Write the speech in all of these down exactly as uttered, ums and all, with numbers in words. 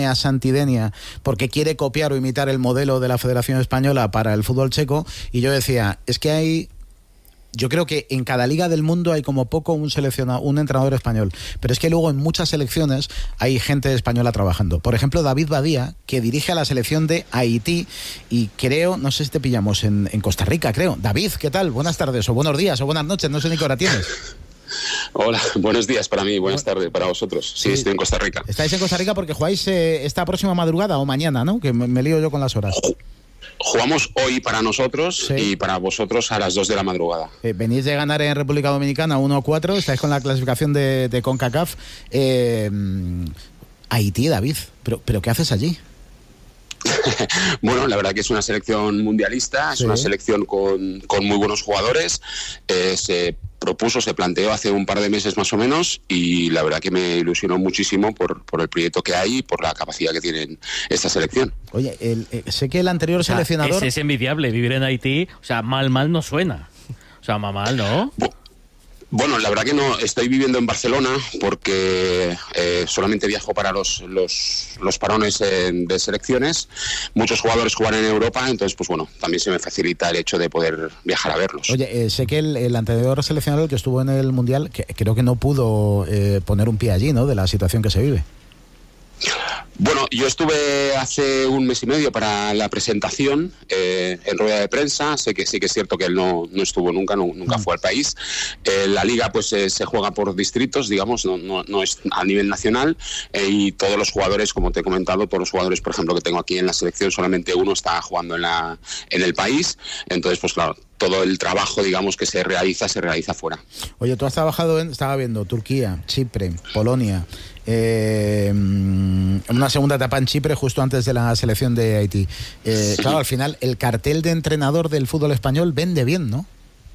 Denia Santidenia, porque quiere copiar o imitar el modelo de la Federación Española para el fútbol checo, y yo decía, es que hay... Yo creo que en cada liga del mundo hay como poco un seleccionado, un entrenador español, pero es que luego en muchas selecciones hay gente española trabajando. Por ejemplo, David Badía, que dirige a la selección de Haití, y creo, no sé si te pillamos en, en Costa Rica, creo. David, ¿qué tal? Buenas tardes, o buenos días, o buenas noches, no sé ni qué hora tienes. Hola, buenos días para mí, buenas tardes para vosotros. Sí, sí, estoy en Costa Rica. Estáis en Costa Rica porque jugáis eh, esta próxima madrugada o mañana, ¿no? Que me, me lío yo con las horas. Jugamos hoy para nosotros, sí, y para vosotros a las dos de la madrugada. Eh, venís de ganar en República Dominicana uno a cuatro, estáis con la clasificación de, de CONCACAF. Eh, Haití, David, ¿pero, pero qué haces allí? Bueno, la verdad que es una selección mundialista, es sí. una selección con, con muy buenos jugadores. Eh, se propuso, se planteó hace un par de meses más o menos, y la verdad que me ilusionó muchísimo por, por el proyecto que hay y por la capacidad que tiene esta selección. Oye, el, eh, sé que el anterior o sea, seleccionador... Es, es envidiable vivir en Haití, o sea, mal, mal no suena. O sea, mal, mal, ¿no? Bu- Bueno, la verdad que no, estoy viviendo en Barcelona porque eh, solamente viajo para los, los, los parones eh, de selecciones. Muchos jugadores juegan en Europa, entonces pues bueno, también se me facilita el hecho de poder viajar a verlos. Oye, eh, sé que el, el anterior seleccionador que estuvo en el Mundial, que creo que no pudo eh, poner un pie allí, ¿no?, de la situación que se vive. Bueno, yo estuve hace un mes y medio para la presentación eh, en rueda de prensa. Sé que sí que es cierto que él no, no estuvo nunca, no, nunca fue al país. Eh, la liga pues eh, se juega por distritos, digamos, no, no, no es a nivel nacional, eh, y todos los jugadores, como te he comentado, todos los jugadores, por ejemplo, que tengo aquí en la selección, solamente uno está jugando en, la, en el país. Entonces, pues claro, todo el trabajo, digamos, que se realiza, se realiza fuera. Oye, tú has trabajado en, estaba viendo, Turquía, Chipre, Polonia, eh, una segunda etapa en Chipre justo antes de la selección de Haití. Eh, sí. Claro, al final el cartel de entrenador del fútbol español vende bien, ¿no?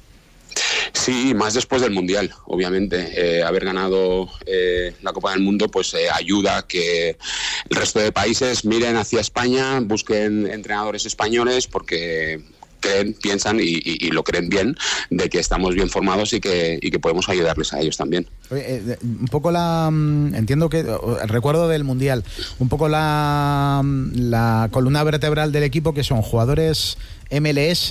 Sí, más después del Mundial, obviamente. Eh, haber ganado eh, la Copa del Mundo pues eh, ayuda a que el resto de países miren hacia España, busquen entrenadores españoles, porque creen, piensan y, y, y lo creen bien, de que estamos bien formados y que, y que podemos ayudarles a ellos también. Oye, eh, un poco la... Entiendo que... El recuerdo del Mundial, un poco la, la columna vertebral del equipo, que son jugadores M L S,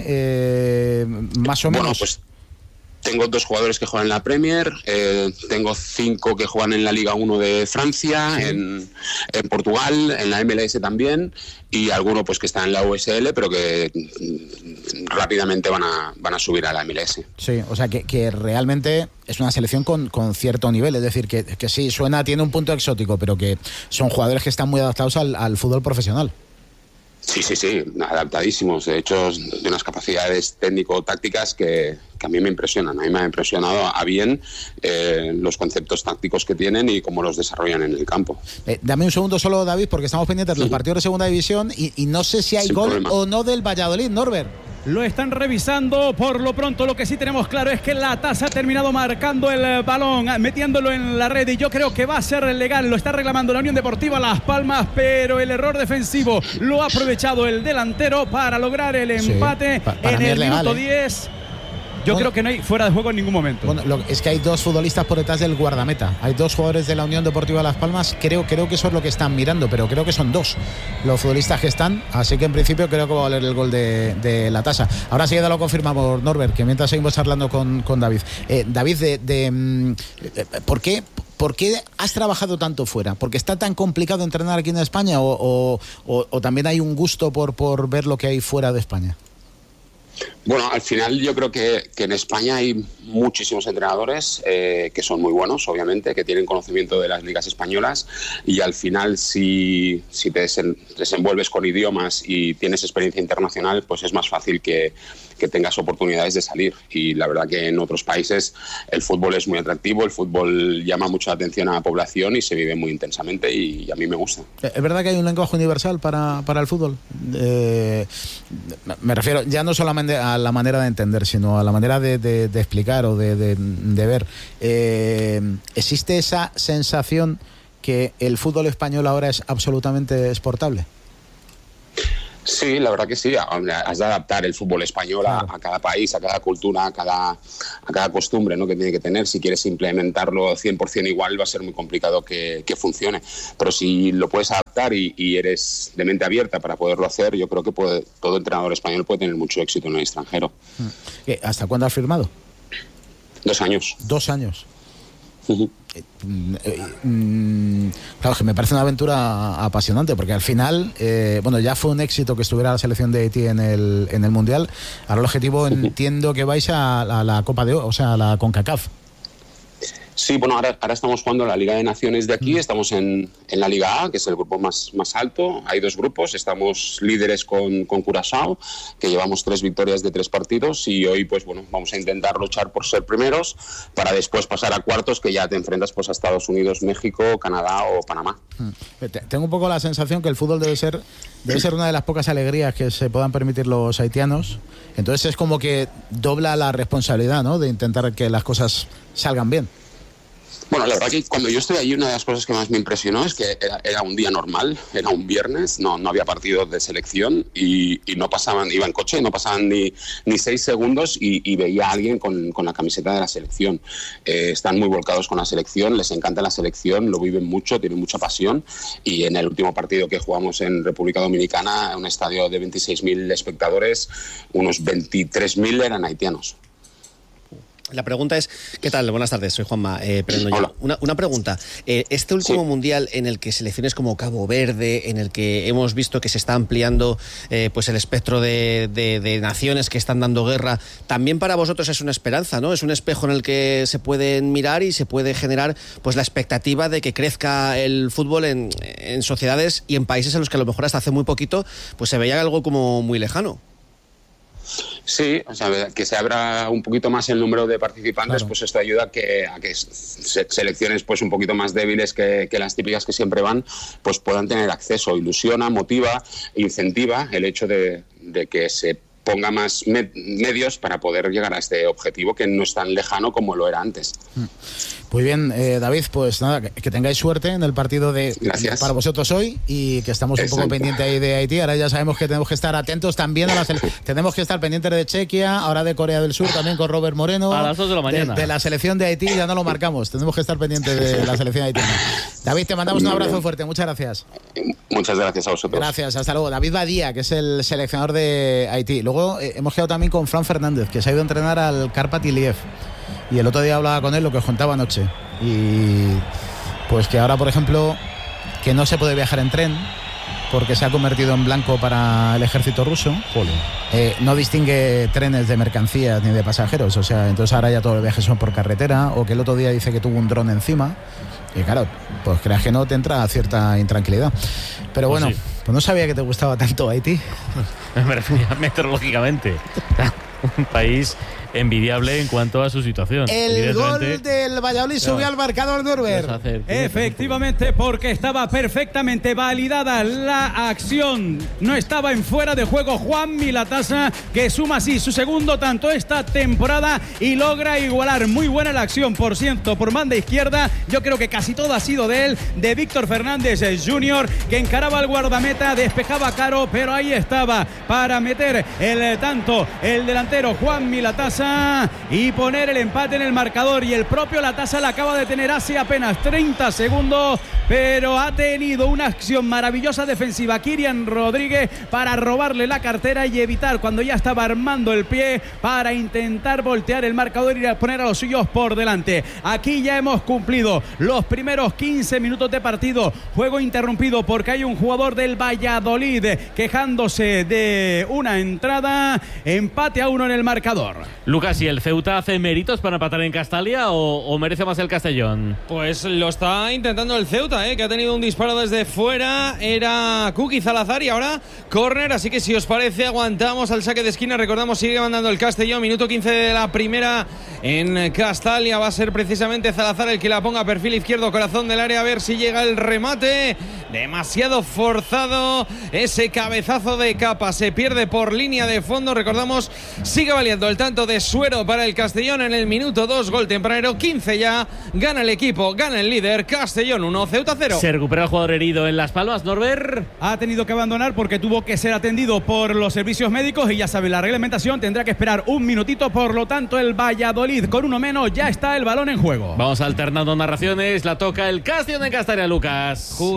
eh, más o menos... Bueno, pues tengo dos jugadores que juegan en la Premier, eh, tengo cinco que juegan en la Liga uno de Francia, sí. en, en Portugal, en la M L S también, y alguno pues que está en la U S L, pero que rápidamente van a, van a subir a la M L S. Sí, o sea que, que realmente es una selección con, con cierto nivel, es decir, que, que sí, suena, tiene un punto exótico, pero que son jugadores que están muy adaptados al, al fútbol profesional. Sí, sí, sí, adaptadísimos. De hecho, de unas capacidades técnico-tácticas que, que a mí me impresionan. A mí me ha impresionado a bien eh, los conceptos tácticos que tienen y cómo los desarrollan en el campo. Eh, dame un segundo solo, David, porque estamos pendientes de los partidos de segunda división y, y no sé si hay Sin gol problema. o no del Valladolid, Norbert. Lo están revisando. Por lo pronto lo que sí tenemos claro es que la Tasa ha terminado marcando el balón, metiéndolo en la red, y yo creo que va a ser legal. Lo está reclamando la Unión Deportiva Las Palmas, pero el error defensivo lo ha aprovechado el delantero para lograr el empate, sí, pa- en el legal, minuto ¿eh? diez. Yo bueno, creo que no hay fuera de juego en ningún momento. Bueno, lo, es que hay dos futbolistas por detrás del guardameta. Hay dos jugadores de la Unión Deportiva Las Palmas. Creo, creo que eso es lo que están mirando, pero creo que son dos los futbolistas que están. Así que en principio creo que va a valer el gol de, de la Tasa. Ahora sí ya lo confirmamos, Norbert, que mientras seguimos charlando con, con David. Eh, David, de, de, de, ¿por qué? ¿Por qué has trabajado tanto fuera? ¿Porque está tan complicado entrenar aquí en España o, o, o, o también hay un gusto por, por ver lo que hay fuera de España? Bueno, al final yo creo que, que en España hay muchísimos entrenadores eh, que son muy buenos, obviamente, que tienen conocimiento de las ligas españolas, y al final si, si te desen, desenvuelves con idiomas y tienes experiencia internacional, pues es más fácil que, que tengas oportunidades de salir. Y la verdad que en otros países el fútbol es muy atractivo, el fútbol llama mucha atención a la población y se vive muy intensamente, y, y a mí me gusta. ¿Es verdad que hay un lenguaje universal para, para el fútbol? Eh, me refiero ya no solamente a la manera de entender, sino a la manera de, de, de explicar o de, de, de ver. Eh, ¿existe esa sensación que el fútbol español ahora es absolutamente exportable? Sí, la verdad que sí. Has de adaptar el fútbol español a, a cada país, a cada cultura, a cada, a cada costumbre, ¿no?, que tiene que tener. Si quieres implementarlo cien por ciento igual, va a ser muy complicado que, que funcione. Pero si lo puedes adaptar adaptar y, y eres de mente abierta para poderlo hacer, yo creo que puede, todo entrenador español puede tener mucho éxito en el extranjero. ¿Hasta cuándo has firmado? Dos años. Dos años. Uh-huh. Eh, eh, mm, claro, que me parece una aventura apasionante, porque al final, eh, bueno, ya fue un éxito que estuviera la selección de Haití en el, en el Mundial. Ahora el objetivo, uh-huh. entiendo que vais a, a la Copa de Oro, o sea, a la CONCACAF. Sí, bueno, ahora, ahora estamos jugando la Liga de Naciones de aquí, estamos en, en la Liga A, que es el grupo más, más alto. Hay dos grupos, estamos líderes con, con Curazao, que llevamos tres victorias de tres partidos, y hoy pues bueno, vamos a intentar luchar por ser primeros para después pasar a cuartos, que ya te enfrentas pues a Estados Unidos, México, Canadá o Panamá. Tengo un poco la sensación que el fútbol debe ser, debe ser una de las pocas alegrías que se puedan permitir los haitianos. Entonces es como que dobla la responsabilidad, ¿no?, de intentar que las cosas salgan bien. Bueno, la verdad que cuando yo estuve allí, una de las cosas que más me impresionó es que era, era un día normal, era un viernes, no, no había partidos de selección y, y no pasaban, iba en coche, no pasaban ni, ni seis segundos y, y veía a alguien con, con la camiseta de la selección. Eh, están muy volcados con la selección, les encanta la selección, lo viven mucho, tienen mucha pasión, y en el último partido que jugamos en República Dominicana, un estadio de veintiséis mil espectadores, unos veintitrés mil eran haitianos. La pregunta es, ¿qué tal? Buenas tardes, soy Juanma eh, Perendoña. Una, una pregunta, eh, este último sí. mundial en el que selecciones como Cabo Verde, en el que hemos visto que se está ampliando eh, pues el espectro de, de, de naciones que están dando guerra, también para vosotros es una esperanza, ¿no? Es un espejo en el que se pueden mirar y se puede generar pues la expectativa de que crezca el fútbol en, en sociedades y en países en los que a lo mejor hasta hace muy poquito pues se veía algo como muy lejano. Sí, o sea, que se abra un poquito más el número de participantes, claro. Pues esto ayuda a que, a que se, selecciones pues un poquito más débiles que, que las típicas que siempre van, pues puedan tener acceso. Ilusiona, motiva, incentiva el hecho de, de que se ponga más med- medios para poder llegar a este objetivo que no es tan lejano como lo era antes. Muy bien, eh, David, pues nada, que, que tengáis suerte en el partido de, Gracias. para vosotros hoy, y que estamos un Exacto. poco pendientes ahí de Haití. Ahora ya sabemos que tenemos que estar atentos también a la sele- tenemos que estar pendientes de Chequia, ahora de Corea del Sur también con Robert Moreno. A las dos de la mañana. De, de la selección de Haití ya no lo marcamos, tenemos que estar pendientes de la selección haitiana. David, te mandamos un abrazo fuerte, muchas gracias. Muchas gracias a vosotros. Gracias, hasta luego. David Badía, que es el seleccionador de Haití. Luego eh, hemos quedado también con Fran Fernández, que se ha ido a entrenar al Karpat Iliev. Y el otro día hablaba con él lo que os contaba anoche. Y pues que ahora, por ejemplo, que no se puede viajar en tren porque se ha convertido en blanco para el ejército ruso. Eh, no distingue trenes de mercancías ni de pasajeros. O sea, entonces ahora ya todos los viajes son por carretera. O que el otro día dice que tuvo un dron encima. Y claro, pues creas que no, te entra cierta intranquilidad. Pero bueno, pues, sí. Pues no sabía que te gustaba tanto Haití. Me refería meteorológicamente. Un país envidiable en cuanto a su situación. El gol del Valladolid subió claro. al marcador, Norbert. Efectivamente, porque estaba perfectamente validada la acción. No estaba en fuera de juego Juanmi Latasa, que suma así su segundo tanto esta temporada y logra igualar. Muy buena la acción, por ciento, por banda izquierda. Yo creo que casi todo ha sido de él, de Víctor Fernández junior, que encaraba al guardameta, despejaba caro, pero ahí estaba para meter el tanto el delantero Juanmi Latasa y poner el empate en el marcador. Y el propio Latasa la acaba de tener hace apenas treinta segundos, pero ha tenido una acción maravillosa defensiva Kirian Rodríguez para robarle la cartera y evitar cuando ya estaba armando el pie para intentar voltear el marcador y poner a los suyos por delante. Aquí ya hemos cumplido los primeros quince minutos de partido, juego interrumpido porque hay un jugador del Valladolid quejándose de una entrada. Empate a uno en el marcador. Lucas, ¿y el Ceuta hace méritos para empatar en Castalia o, o merece más el Castellón? Pues lo está intentando el Ceuta, ¿eh? Que ha tenido un disparo desde fuera. Era Kuki Salazar y ahora córner. Así que si os parece, aguantamos al saque de esquina. Recordamos, sigue mandando el Castellón. Minuto quince de la primera en Castalia. Va a ser precisamente Salazar el que la ponga a perfil izquierdo, corazón del área, a ver si llega el remate. Demasiado forzado ese cabezazo de Capa. Se pierde por línea de fondo. Recordamos, sigue valiendo el tanto de Suero para el Castellón en el minuto dos, gol tempranero, quince ya, gana el equipo, gana el líder, Castellón uno, Ceuta cero. Se recupera el jugador herido en Las Palmas, Norbert. Ha tenido que abandonar porque tuvo que ser atendido por los servicios médicos y ya sabe, la reglamentación tendrá que esperar un minutito, por lo tanto el Valladolid con uno menos, ya está el balón en juego. Vamos alternando narraciones, la toca el Castellón en Castalia, Lucas. Jugando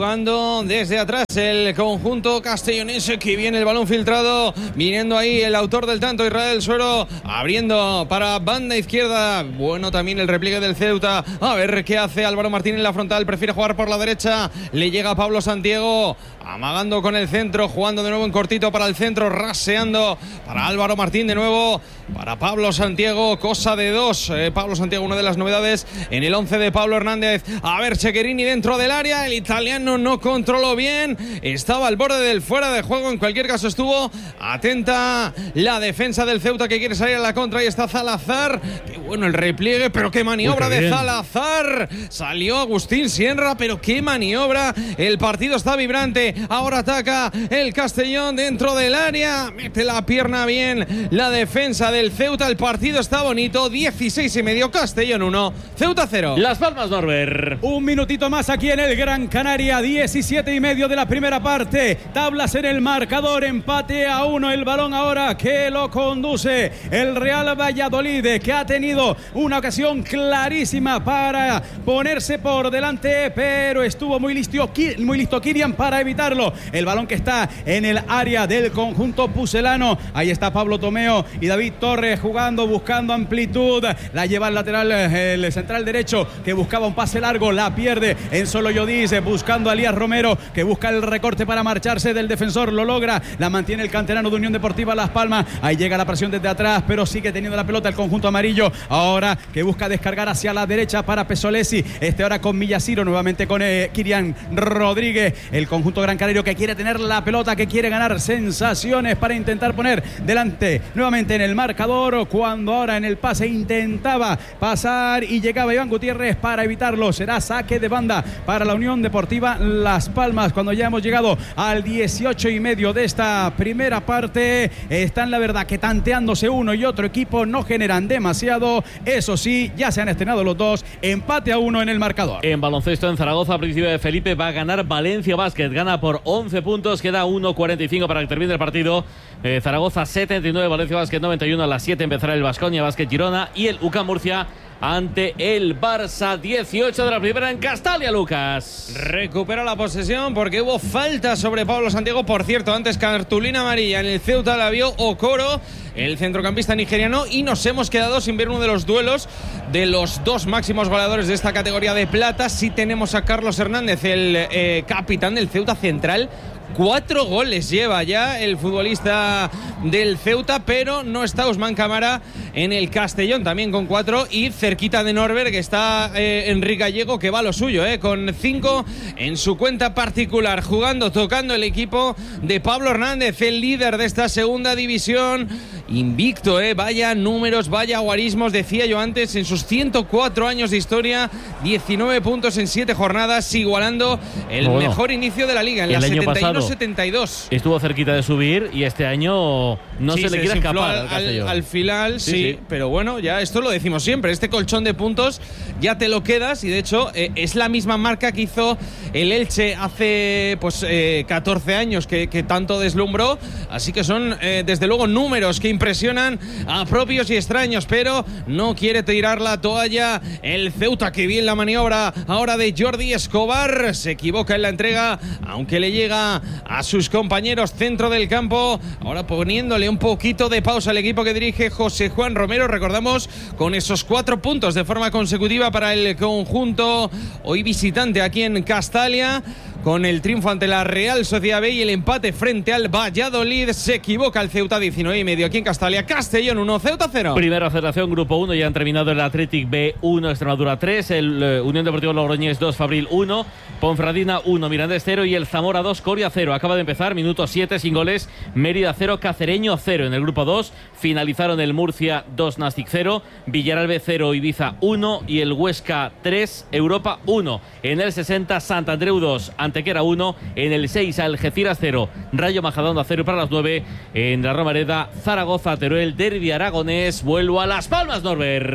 jugando desde atrás el conjunto castellonense, que viene el balón filtrado, viniendo ahí el autor del tanto, Israel Suero, abriendo para banda izquierda. Bueno, también el repliegue del Ceuta, a ver qué hace Álvaro Martín en la frontal, prefiere jugar por la derecha, le llega Pablo Santiago, amagando con el centro, jugando de nuevo en cortito para el centro, raseando para Álvaro Martín, de nuevo para Pablo Santiago, cosa de dos. eh, Pablo Santiago, una de las novedades en el once de Pablo Hernández. A ver, Cecherini dentro del área, el italiano no controló bien, estaba al borde del fuera de juego, en cualquier caso estuvo atenta la defensa del Ceuta, que quiere salir a la contra. Ahí está Zalazar, qué bueno el repliegue, pero qué maniobra Uy, qué de Zalazar, salió Agustín Sierra, pero qué maniobra. El partido está vibrante, ahora ataca el Castellón dentro del área, mete la pierna bien la defensa del Ceuta. El partido está bonito, dieciséis y medio, Castellón uno, Ceuta cero. Las Palmas, Norbert. Un minutito más aquí en el Gran Canaria, diecisiete y medio de la primera parte, tablas en el marcador, empate a uno. El balón ahora que lo conduce el Real Valladolid, que ha tenido una ocasión clarísima para ponerse por delante, pero estuvo muy listo, muy listo Kirian para evitarlo. El balón que está en el área del conjunto pucelano, ahí está Pablo Tomeo y David Torres jugando, buscando amplitud, la lleva al lateral, el central derecho, que buscaba un pase largo, la pierde en solo Yodis, buscando a Elías Romero, que busca el recorte para marcharse del defensor, lo logra, la mantiene el canterano de Unión Deportiva Las Palmas. Ahí llega la presión desde atrás, pero sigue teniendo la pelota el conjunto amarillo, ahora que busca descargar hacia la derecha para Pesolesi, este ahora con Millasiro, nuevamente con eh, Kirian Rodríguez, el conjunto gran canario que quiere tener la pelota, que quiere ganar sensaciones para intentar poner delante nuevamente en el marcador, cuando ahora en el pase intentaba pasar y llegaba Iván Gutiérrez para evitarlo. Será saque de banda para la Unión Deportiva Las Palmas, cuando ya hemos llegado al dieciocho y medio de esta primera parte. Están la verdad que tanteándose uno y otro equipo, no generan demasiado, eso sí, ya se han estrenado los dos, empate a uno en el marcador. En baloncesto en Zaragoza, a principio de Felipe, va a ganar Valencia Basket, gana por once puntos, queda uno cuarenta y cinco para que termine el partido. eh, Zaragoza setenta y nueve, Valencia Basket noventa y uno. A las siete empezará el Baskonia Basket Girona y el U C A M Murcia ante el Barça. Dieciocho de la primera en Castalia, Lucas. Recupera la posesión porque hubo falta sobre Pablo Santiago. Por cierto, antes cartulina amarilla en el Ceuta la vio Okoro, el centrocampista nigeriano, y nos hemos quedado sin ver uno de los duelos de los dos máximos goleadores de esta categoría de plata. Sí tenemos a Carlos Hernández, el eh, capitán del Ceuta central. Cuatro goles lleva ya el futbolista del Ceuta, pero no está Usman Camara en el Castellón, también con cuatro, y cerquita de Norbert, que está eh, Enrique Gallego, que va a lo suyo, eh, con cinco en su cuenta particular, jugando, tocando el equipo de Pablo Hernández, el líder de esta segunda división, invicto, eh, vaya números, vaya guarismos, decía yo antes, en sus ciento cuatro años de historia, diecinueve puntos en siete jornadas, igualando el bueno, mejor inicio de la liga, en la setenta y uno setenta y dos. Estuvo cerquita de subir y este año no sí, se, se le quiere escapar al, al, al final, sí, sí, sí, pero bueno, ya esto lo decimos siempre, este colchón de puntos ya te lo quedas, y de hecho eh, es la misma marca que hizo el Elche hace pues eh, catorce años, que, que tanto deslumbró, así que son eh, desde luego números que impresionan a propios y extraños, pero no quiere tirar la toalla el Ceuta, que bien la maniobra ahora de Jordi Escobar, se equivoca en la entrega, aunque le llega a sus compañeros centro del campo, ahora poniéndole un poquito de pausa al equipo que dirige José Juan Romero, recordamos, con esos cuatro puntos de forma consecutiva para el conjunto hoy visitante aquí en Castalia, con el triunfo ante la Real Sociedad B y el empate frente al Valladolid. Se equivoca el Ceuta, diecinueve y medio aquí en Castalia. Castellón uno, Ceuta cero. Primera federación, grupo uno, ya han terminado el Athletic B uno, Extremadura tres, el uh, Unión Deportiva Logroñés dos, Fabril uno, Ponferradina uno, Mirandés cero y el Zamora dos, Coria cero. Acaba de empezar, minuto siete, sin goles, Mérida cero, Cacereño cero. En el grupo dos finalizaron el Murcia dos, Nastic cero, Villarreal B cero, Ibiza uno y el Huesca tres, Europa uno. En el sesenta, Santandreu dos, Antequera uno. En el seis, Algeciras cero, Rayo Majadahonda cero. Para las nueve, en la Romareda, Zaragoza, Teruel, Derbi aragonés. Vuelvo a Las Palmas, Norbert.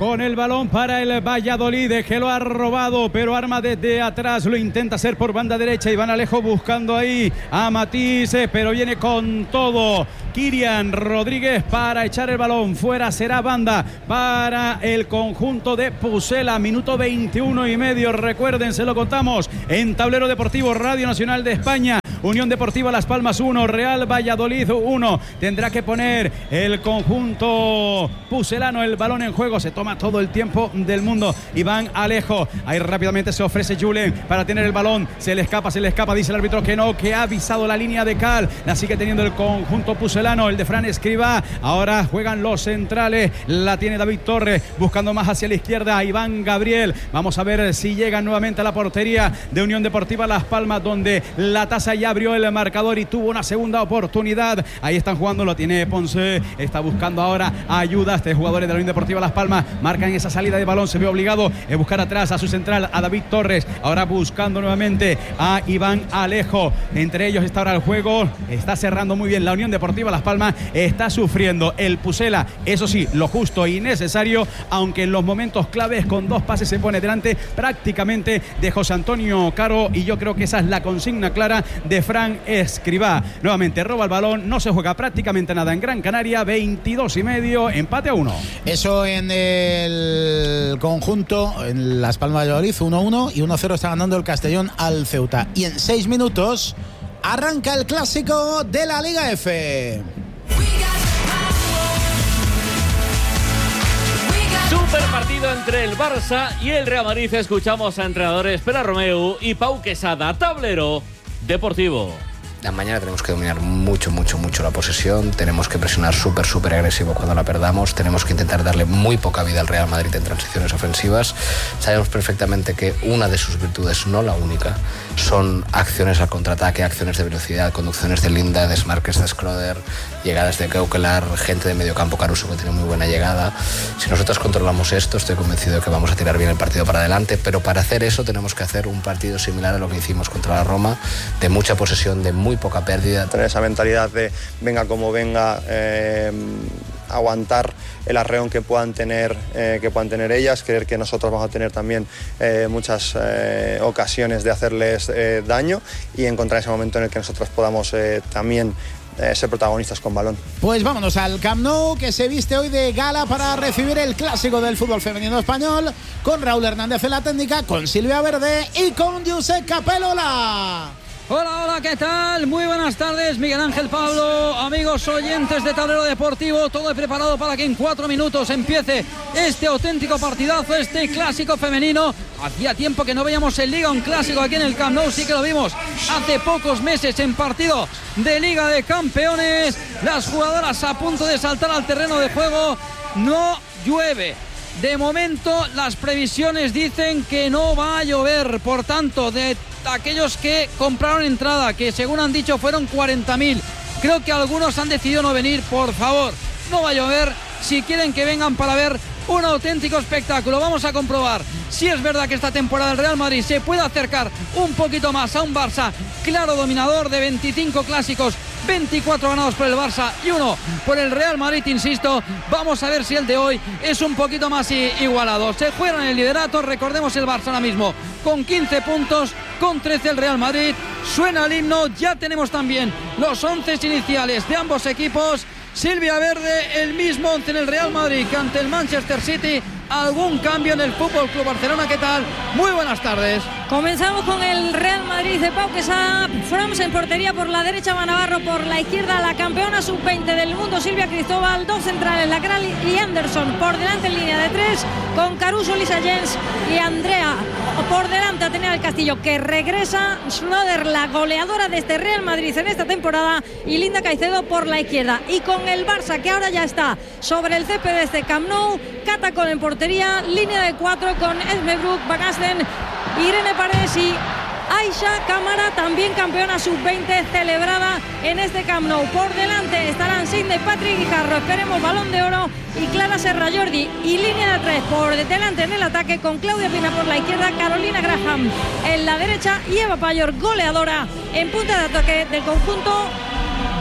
con el balón para el Valladolid, que lo ha robado, pero arma desde atrás, lo intenta hacer por banda derecha. Iván Alejo buscando ahí a Matís, pero viene con todo Kirian Rodríguez para echar el balón fuera. Será banda para el conjunto de Pucela. Minuto veintiuno y medio. Recuerden, se lo contamos en Tablero Deportivo Radio Nacional de España. Unión Deportiva Las Palmas uno, Real Valladolid uno. Tendrá que poner el conjunto pucelano el balón en juego. Se toma todo el tiempo del mundo Iván Alejo. Ahí rápidamente se ofrece Julen para tener el balón. Se le escapa, se le escapa. Dice el árbitro que no, que ha avisado la línea de cal. La sigue teniendo el conjunto pucelano, el de Fran Escribá. Ahora juegan los centrales. La tiene David Torres buscando más hacia la izquierda. Iván Gabriel. Vamos a ver si llegan nuevamente a la portería de Unión Deportiva Las Palmas, donde la tasa ya abrió el marcador y tuvo una segunda oportunidad. Ahí están jugando, lo tiene Ponce, está buscando ahora ayuda. Este jugadores de la Unión Deportiva Las Palmas marcan esa salida de balón, se ve obligado a buscar atrás a su central, a David Torres. Ahora buscando nuevamente a Iván Alejo. Entre ellos está ahora el juego, está cerrando muy bien la Unión Deportiva Las Palmas, está sufriendo el Pucela, eso sí, lo justo y necesario, aunque en los momentos claves con dos pases se pone delante prácticamente de José Antonio Caro, y yo creo que esa es la consigna clara de Fran Escribá. Nuevamente roba el balón, no se juega prácticamente nada en Gran Canaria. Veintidós y medio, empate a uno. Eso en el conjunto, en Las Palmas de Valladolid, uno uno, y uno cero está ganando el Castellón al Ceuta. Y en seis minutos arranca el clásico de la Liga F. Super partido entre el Barça y el Real Madrid. Escuchamos a entrenadores Pere Romeu y Pau Quesada. Tablero Deportivo. Mañana tenemos que dominar mucho, mucho, mucho la posesión. Tenemos que presionar súper, súper agresivo cuando la perdamos. Tenemos que intentar darle muy poca vida al Real Madrid en transiciones ofensivas. Sabemos perfectamente que una de sus virtudes, no la única, son acciones al contraataque, acciones de velocidad, conducciones de Linda, desmarques de Schröder, llegadas de Keukelar, gente de medio campo, Caruso, que tiene muy buena llegada. Si nosotros controlamos esto, estoy convencido de que vamos a tirar bien el partido para adelante, pero para hacer eso tenemos que hacer un partido similar a lo que hicimos contra la Roma, de mucha posesión, de muy poca pérdida. Tener esa mentalidad de venga como venga, eh, aguantar el arreón que puedan tener eh, que puedan tener ellas, creer que nosotros vamos a tener también eh, muchas eh, ocasiones de hacerles eh, daño, y encontrar ese momento en el que nosotros podamos eh, también eh, ser protagonistas con balón. Pues vámonos al Camp Nou, que se viste hoy de gala para recibir el clásico del fútbol femenino español, con Raúl Hernández en la técnica, con Silvia Verde y con Josep Capelola. Hola, hola, ¿qué tal? Muy buenas tardes, Miguel Ángel, Pablo, amigos oyentes de Tablero Deportivo. Todo preparado para que en cuatro minutos empiece este auténtico partidazo, este clásico femenino. Hacía tiempo que no veíamos en Liga un clásico aquí en el Camp Nou, sí que lo vimos hace pocos meses en partido de Liga de Campeones. Las jugadoras a punto de saltar al terreno de juego. No llueve. De momento las previsiones dicen que no va a llover, por tanto, de aquellos que compraron entrada, que según han dicho fueron cuarenta mil, creo que algunos han decidido no venir. Por favor, no va a llover, si quieren que vengan para ver un auténtico espectáculo. Vamos a comprobar si es verdad que esta temporada el Real Madrid se puede acercar un poquito más a un Barça claro dominador. De veinticinco clásicos, veinticuatro ganados por el Barça y uno por el Real Madrid, insisto. Vamos a ver si el de hoy es un poquito más igualado. Se juegan el liderato, recordemos el Barça ahora mismo con quince puntos, con trece el Real Madrid. Suena el himno, ya tenemos también los once iniciales de ambos equipos. Silvia Verde, el mismo once en el Real Madrid que ante el Manchester City. ¿Algún cambio en el Fútbol Club Barcelona? ¿Qué tal? Muy buenas tardes. Comenzamos con el Real Madrid de Pau Quesada. Frams en portería, por la derecha Va Navarro, por la izquierda la campeona sub veinte del mundo Silvia Cristóbal. Dos centrales, la Kral y Anderson por delante en línea de tres, con Caruso, Lisa Jens y Andrea por delante. Atenea del Castillo, que regresa. Schröder, la goleadora de este Real Madrid en esta temporada, y Linda Caicedo por la izquierda. Y con el Barça, que ahora ya está sobre el césped de este Camp Nou, Catacol en portería, línea de cuatro con Esme Brook, Van Asten, Irene Paredes y Aisha Cámara, también campeona sub veinte celebrada en este Camp Nou. Por delante estarán Sidney Patrick Guijarro, esperemos Balón de Oro, y Clara Serra Jordi. Y línea de tres por delante en el ataque, con Claudia Pina por la izquierda, Carolina Graham en la derecha y Eva Payor, goleadora en punta de ataque del conjunto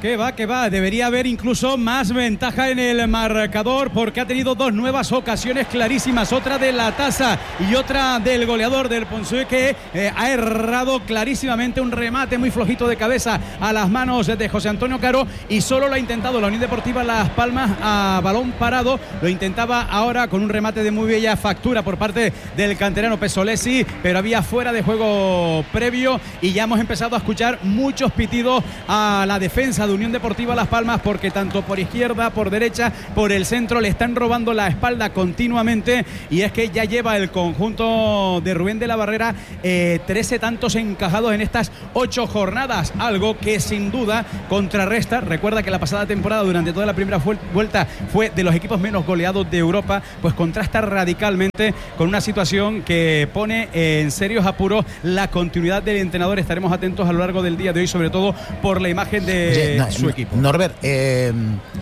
Que va, que va, debería haber incluso más ventaja en el marcador porque ha tenido dos nuevas ocasiones clarísimas, otra de la Tasa y otra del goleador del Ponce que eh, ha errado clarísimamente un remate muy flojito de cabeza a las manos de José Antonio Caro y solo lo ha intentado la Unión Deportiva Las Palmas a balón parado, lo intentaba ahora con un remate de muy bella factura por parte del canterano Pesolesi, pero había fuera de juego previo y ya hemos empezado a escuchar muchos pitidos a la defensa de Unión Deportiva Las Palmas porque tanto por izquierda, por derecha, por el centro le están robando la espalda continuamente y es que ya lleva el conjunto de Rubén de la Barrera eh, trece tantos encajados en estas ocho jornadas, algo que sin duda contrarresta. Recuerda que la pasada temporada durante toda la primera vuelta fue de los equipos menos goleados de Europa, pues contrasta radicalmente con una situación que pone en serios apuros la continuidad del entrenador. Estaremos atentos a lo largo del día de hoy, sobre todo por la imagen de No, su equipo. Norbert, eh,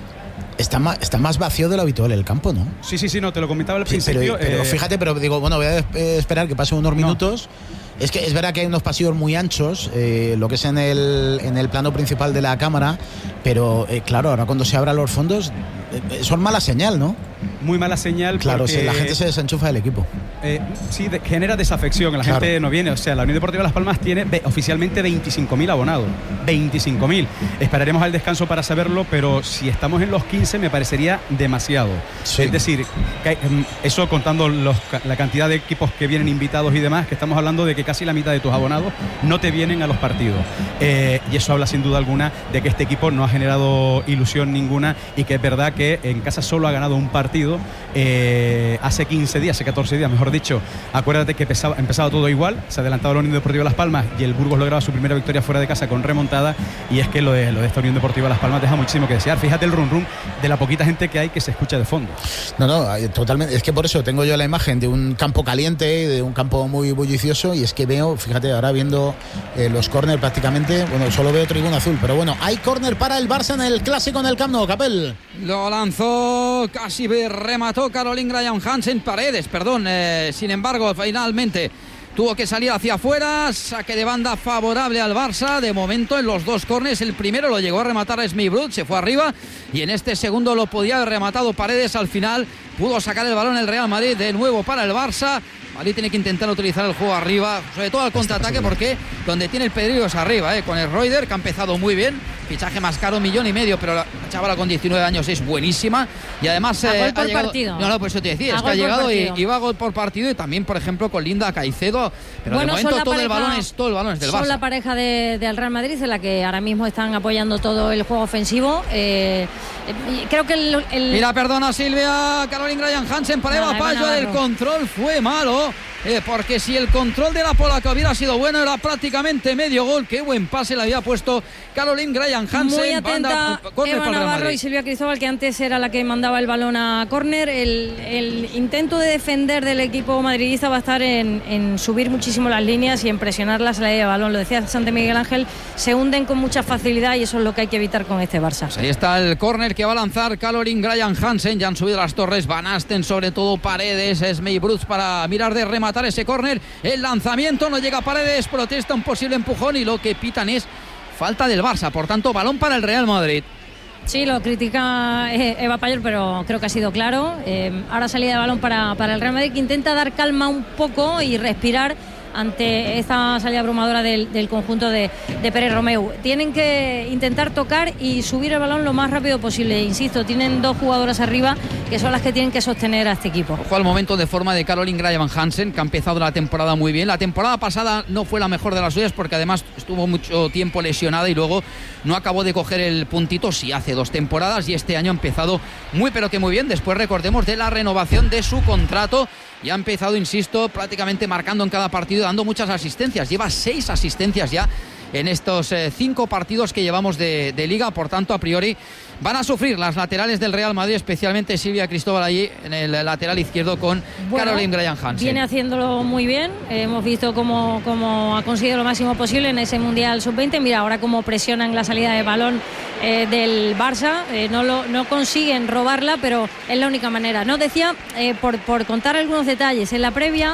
está, más, está más vacío de lo habitual el campo, ¿no? Sí, sí, sí, no, te lo comentaba al Sí, principio. pero, pero eh, fíjate, pero digo, bueno, voy a eh, esperar que pasen unos minutos. No. Es que es verdad que hay unos pasillos muy anchos, eh, lo que es en el, en el plano principal de la cámara, pero eh, claro, ahora cuando se abran los fondos, eh, son mala señal, ¿no? Muy mala señal. Claro, porque, si la gente se desenchufa del equipo. Eh, sí, de, genera desafección, la claro. gente no viene. O sea, la Unión Deportiva Las Palmas tiene ve, oficialmente veinticinco mil abonados. veinticinco mil. Esperaremos al descanso para saberlo, pero si estamos en los quince me parecería demasiado. Sí. Es decir, que, eso contando los, la cantidad de equipos que vienen invitados y demás, que estamos hablando de que casi la mitad de tus abonados no te vienen a los partidos. Eh, y eso habla sin duda alguna de que este equipo no ha generado ilusión ninguna y que es verdad que en casa solo ha ganado un partido eh, hace quince días, hace catorce días, mejor dicho. Acuérdate que empezaba, empezaba todo igual, se adelantaba la Unión Deportiva Las Palmas y el Burgos lograba su primera victoria fuera de casa con remontada, y es que lo de, lo de esta Unión Deportiva Las Palmas deja muchísimo que desear. Fíjate el rum rum de la poquita gente que hay que se escucha de fondo. No, no, totalmente, es que por eso tengo yo la imagen de un campo caliente, de un campo muy bullicioso, y es que veo, fíjate, ahora viendo eh, los córner prácticamente, bueno, solo veo tribuna azul, pero bueno, hay córner para el Barça en el Clásico en el Camp Nou, Capel. Lo lanzó, casi remató Caroline Graham Hansen, Paredes, perdón, eh, sin embargo, finalmente tuvo que salir hacia afuera, saque de banda favorable al Barça, de momento en los dos córneres, el primero lo llegó a rematar Smith Brut, se fue arriba, y en este segundo lo podía haber rematado Paredes, al final pudo sacar el balón el Real Madrid de nuevo para el Barça. Madrid tiene que intentar utilizar el juego arriba, sobre todo al contraataque, porque donde tiene el peligro es arriba, ¿eh? Con el Reuter, que ha empezado muy bien, fichaje más caro, un millón y medio, pero la chavala con diecinueve años es buenísima, y además a eh, gol por ha llegado, partido. No, no, por eso te decía, a es que ha llegado y, y va a gol por partido, y también, por ejemplo, con Linda Caicedo, pero bueno, de momento todo pareja, el balón es todo el balón es del Barça. Son la pareja de, del Real Madrid, en la que ahora mismo están apoyando todo el juego ofensivo. Eh, creo que el, el... Mira, perdona Silvia, Caroline Graham Hansen para Eva Payo, el control fue malo. Eh, porque si el control de la polaca hubiera sido bueno, era prácticamente medio gol. Qué buen pase le había puesto Caroline Graham Hansen. Muy atenta banda, Eva Navarro y Silvia Cristóbal, que antes era la que mandaba el balón a córner. El, el intento de defender del equipo madridista va a estar en, en subir muchísimo las líneas y en presionar la salida de balón. Lo decía Santi Miguel Ángel, se hunden con mucha facilidad y eso es lo que hay que evitar con este Barça. Pues ahí está el córner que va a lanzar Caroline Graham Hansen. Ya han subido las torres, Van Asten, sobre todo Paredes, Smey Bruce para mirar de rematar ese córner. El lanzamiento no llega a Paredes, protesta un posible empujón y lo que pitan es falta del Barça, por tanto balón para el Real Madrid. Sí, lo critica Eva Payor, pero creo que ha sido claro. Eh, ahora salida de balón para, para el Real Madrid, que intenta dar calma un poco y respirar ante esta salida abrumadora del, del conjunto de, de Pérez Romeu. Tienen que intentar tocar y subir el balón lo más rápido posible. Insisto, tienen dos jugadoras arriba que son las que tienen que sostener a este equipo. Ojo al momento de forma de Caroline Graham Hansen, que ha empezado la temporada muy bien. La temporada pasada no fue la mejor de las suyas porque además estuvo mucho tiempo lesionada y luego no acabó de coger el puntito, sí, hace dos temporadas, y este año ha empezado muy pero que muy bien. Después, recordemos, de la renovación de su contrato, y ha empezado, insisto, prácticamente marcando en cada partido, dando muchas asistencias. Lleva seis asistencias ya en estos eh, cinco partidos que llevamos de, de Liga. Por tanto, a priori van a sufrir las laterales del Real Madrid, especialmente Silvia Cristóbal allí en el lateral izquierdo con bueno, Caroline Graham Hansen. Viene haciéndolo muy bien. Eh, hemos visto cómo, cómo ha conseguido lo máximo posible en ese Mundial sub veinte. Mira ahora cómo presionan la salida de balón eh, del Barça. Eh, no, lo, no consiguen robarla, pero es la única manera. No decía, eh, por, por contar algunos detalles, en la previa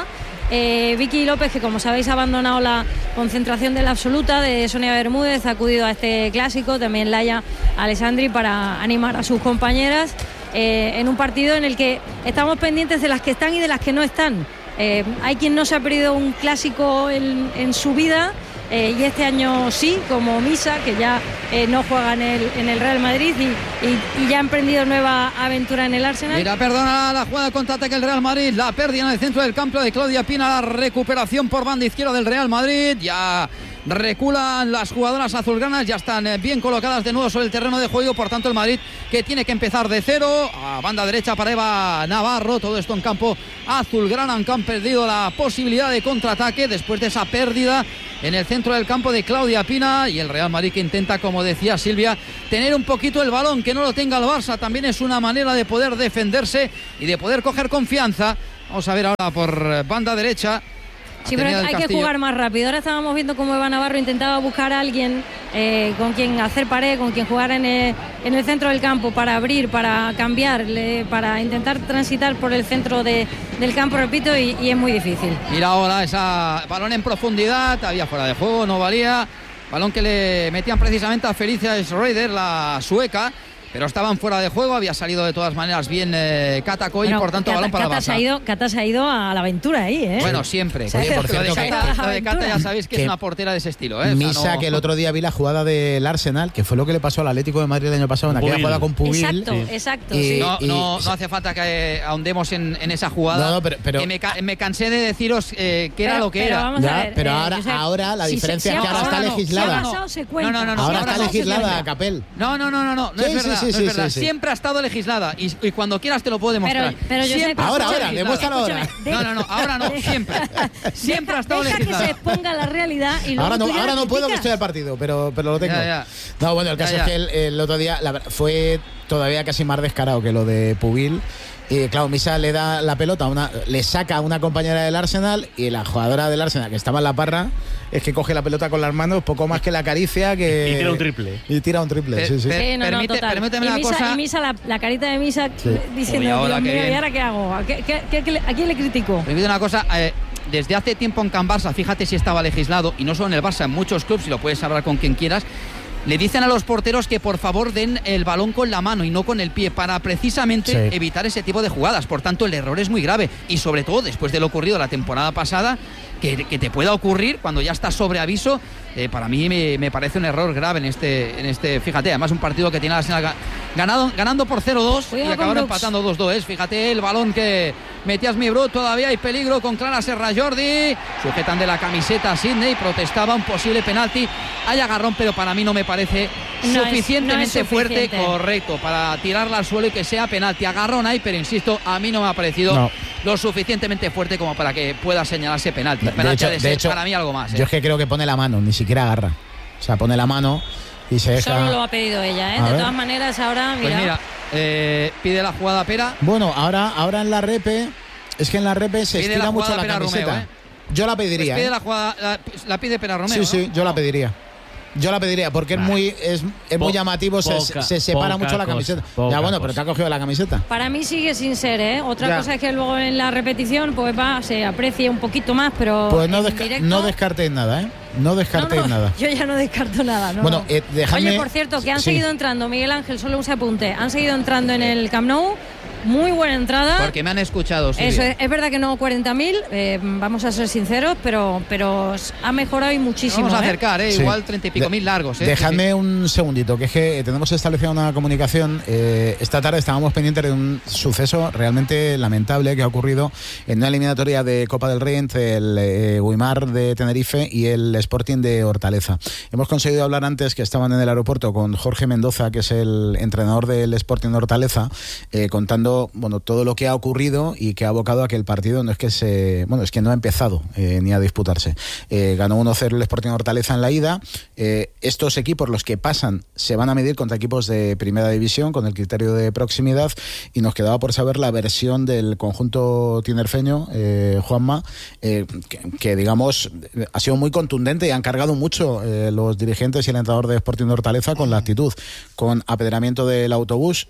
Eh, Vicky López, que como sabéis ha abandonado la concentración de la absoluta, de Sonia Bermúdez, ha acudido a este clásico, también Laia Alessandri, para animar a sus compañeras eh, en un partido en el que estamos pendientes de las que están y de las que no están. Eh, hay quien no se ha perdido un clásico en, en su vida, eh, y este año sí, como Misa, que ya eh, no juega en el, en el Real Madrid y, y, y ya ha emprendido nueva aventura en el Arsenal. Mira, perdona la jugada de contraataque del Real Madrid, la pérdida en el centro del campo de Claudia Pina, la recuperación por banda izquierda del Real Madrid, ya reculan las jugadoras azulgranas, ya están bien colocadas de nuevo sobre el terreno de juego, por tanto el Madrid que tiene que empezar de cero, a banda derecha para Eva Navarro, todo esto en campo azulgrana, aunque han perdido la posibilidad de contraataque después de esa pérdida en el centro del campo de Claudia Pina, y el Real Madrid que intenta, como decía Silvia, tener un poquito el balón, que no lo tenga el Barça, también es una manera de poder defenderse y de poder coger confianza. Vamos a ver ahora por banda derecha. Sí, pero hay que jugar más rápido. Ahora estábamos viendo cómo Eva Navarro intentaba buscar a alguien eh, con quien hacer pared, con quien jugar en el, en el centro del campo para abrir, para cambiar, para intentar transitar por el centro de, del campo, repito, y, y es muy difícil. Mira ahora esa balón en profundidad, había fuera de juego, no valía. Balón que le metían precisamente a Felicia Schroeder, la sueca, pero estaban fuera de juego, había salido de todas maneras bien eh, Cata Coy, bueno, por tanto Cata, balón para Cata Barça. Se ha ido, Cata se ha ido a la aventura ahí, ¿eh? Bueno, siempre. O sea, Oye, por cierto, lo de Cata, que, lo de Cata ya sabéis que, que es una portera de ese estilo, ¿eh? Misa, o sea, no... que el otro día vi la jugada del Arsenal, que fue lo que le pasó al Atlético de Madrid el año pasado en aquella jugada con Pubil. Exacto, sí. exacto. Y, sí. No, y, no, no hace falta que ahondemos en, en esa jugada. No, no, pero, pero... Me, me cansé de deciros eh, que pero, era lo que pero era. Vamos ya, a ver, pero eh, ahora, Josep, ahora la si diferencia se, es que ahora está no, legislada. Si pasado, se cuenta. No, no, no, no, ahora ahora está no, legislada, Capel. No, no, no, no, no, no sí, es verdad. Sí, sí, no es sí, verdad. Sí, sí. Siempre ha estado legislada y, y cuando quieras te lo puedo demostrar. Pero, pero yo sé, ahora, ahora, demuéstralo ahora. No, no, no, ahora no, siempre. Siempre ha estado deja legislada. que se exponga la realidad y luego ahora no, tú ya ahora no puedo, que estoy al partido, pero, pero lo tengo. Ya, ya. No, bueno, el caso ya, ya. es que el, el otro día la, fue todavía casi más descarado que lo de Pubil. Y claro, Misa le da la pelota, a una, le saca a una compañera del Arsenal, y la jugadora del Arsenal, que estaba en la parra, es que coge la pelota con las manos, poco más que la acaricia, que y tira un triple. Y tira un triple, Per, sí, sí. Per, sí, no, permite, no, total. permíteme y una Misa, cosa. Y Misa, la, la carita de Misa, sí. diciendo, Uy, ahora Dios mío, bien. ¿y ahora qué hago? ¿A, qué, qué, qué, qué, ¿A quién le critico? Permíteme una cosa. Eh, desde hace tiempo en Can Barça, fíjate si estaba legislado, y no solo en el Barça, en muchos clubes, y lo puedes hablar con quien quieras, le dicen a los porteros que por favor den el balón con la mano y no con el pie, para precisamente sí. evitar ese tipo de jugadas. Por tanto, el error es muy grave, y sobre todo después de lo ocurrido la temporada pasada, que, que te pueda ocurrir cuando ya estás sobre aviso. Eh, para mí me, me parece un error grave en este, en este, fíjate, además un partido que tiene la Arsenal ganado, ganando por cero dos y acabaron empatando dos dos. Fíjate el balón que metía Smith-Rowe, todavía hay peligro con Clara Serra Jordi, sujetan de la camiseta a Sidney, protestaba un posible penalti, hay agarrón, pero para mí no me parece no suficientemente es, no es fuerte, suficiente. correcto, para tirarla al suelo y que sea penalti. Agarrón hay, pero insisto, a mí no me ha parecido no. lo suficientemente fuerte como para que pueda señalarse penalti. Penalti de hecho, ha de de ser hecho, para mí algo más. ¿eh? Yo es que creo que pone la mano, ni siquiera agarra. O sea, pone la mano y se deja. Solo lo ha pedido ella, ¿eh? A De ver. todas maneras, ahora, mira. Pues mira, eh, pide la jugada Pera. Bueno, ahora, ahora en la repe, es que en la repe se Pide estira la mucho la Pera camiseta. Romeo, ¿eh? Yo la pediría. Pues pide ¿eh? la, jugada, la, la pide Pera Romeo. Sí, sí, ¿no? yo la pediría. Yo la pediría porque es muy es, es muy llamativo, se, poca, se separa mucho la cosa, camiseta. poca Ya bueno, cosa. pero te ha cogido la camiseta. Para mí sigue sin ser, ¿eh? Otra Ya. cosa es que luego en la repetición pues va, se aprecia un poquito más, pero Pues no, en desca directo, no descartéis nada, ¿eh? No descartéis no, no, nada. Yo ya no descarto nada, ¿no? Bueno, eh, dejadme- Oye, por cierto, que han sí. seguido entrando, Miguel Ángel, solo un se apunte, han seguido entrando en el Camp Nou, muy buena entrada. Porque me han escuchado. Silvia. Eso es, es verdad que no cuarenta mil, eh, vamos a ser sinceros, pero, pero ha mejorado y muchísimo. Vamos a ¿eh? acercar, ¿eh? Sí. Igual treinta y pico De- mil largos. ¿eh? Dejadme Sí, sí. un segundito, que es que tenemos establecida una comunicación. Eh, esta tarde estábamos pendientes de un suceso realmente lamentable que ha ocurrido en una eliminatoria de Copa del Rey entre el eh, Guimar de Tenerife y el Sporting de Hortaleza. Hemos conseguido hablar antes, que estaban en el aeropuerto, con Jorge Mendoza, que es el entrenador del Sporting de Hortaleza, eh, contando bueno todo lo que ha ocurrido y que ha abocado a que el partido no es que se bueno es que no ha empezado eh, ni a disputarse. Eh, ganó uno cero el Sporting de Hortaleza en la ida. Eh, estos equipos, los que pasan, se van a medir contra equipos de primera división con el criterio de proximidad, y nos quedaba por saber la versión del conjunto tinerfeño, eh, Juanma, eh, que, que digamos ha sido muy contundente y han cargado mucho eh, los dirigentes y el entrenador de Sporting de Hortaleza con la actitud, con apedreamiento del autobús,